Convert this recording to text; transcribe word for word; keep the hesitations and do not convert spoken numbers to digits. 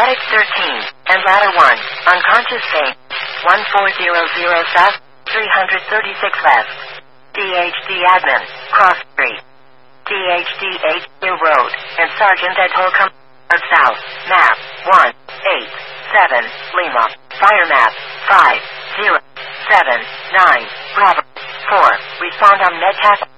Attic thirteen, and Ladder one, unconscious state. one four zero zero South, three thirty-six West. D H D Admin, Cross Street. D H D eight, New Road, and Sergeant at Holcomb of South, map, one eight seven, Lima, fire map, five zero seven nine, Bravo, four, respond on Medcast.